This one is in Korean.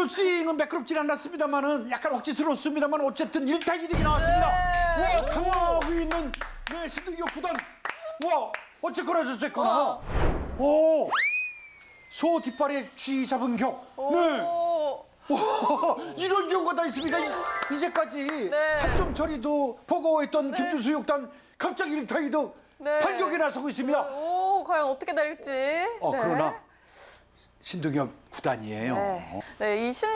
오늘 스윙은 매끄럽진 않았습니다만은 약간 억지스러웠습니다만 어쨌든 1타 2득이 나왔습니다. 네. 와, 강하고 있는 네, 신동엽 구단. 와, 어쨌거나 저쨌거나. 오, 소 뒷발에 쥐 잡은 격. 네. 와, 이런 경우가 다 있습니다. 이제까지 네. 한 점 처리도 버거워했던 김준수 육단 갑자기 1타 2득 네. 반격에 나서고 있습니다. 오, 과연 어떻게 될지. 네. 그러나 신동엽 구단이에요. 네, 이